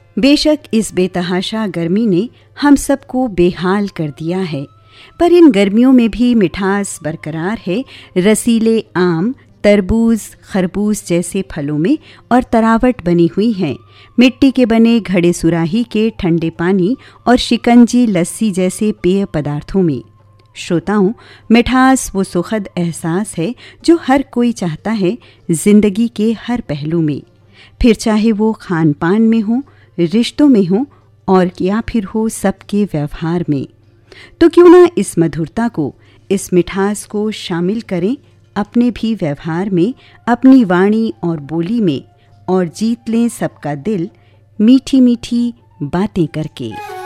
बेशक इस बेतहाशा गर्मी ने हम सबको बेहाल कर दिया है, पर इन गर्मियों में भी मिठास बरकरार है। रसीले आम, तरबूज, खरबूज जैसे फलों में और तरावट बनी हुई है। मिट्टी के बने घड़े सुराही के ठंडे पानी और शिकंजी, लस्सी जैसे पेय पदार्थों में। श्रोताओं, मिठास वो सुखद एहसास है जो हर कोई चाहता है जिंदगी के हर पहलू में, फिर चाहे वो खान पान में हो, रिश्तों में हो और या फिर हो सबके व्यवहार में। तो क्यों ना इस मधुरता को, इस मिठास को शामिल करें अपने भी व्यवहार में, अपनी वाणी और बोली में, और जीत लें सबका दिल मीठी मीठी बातें करके।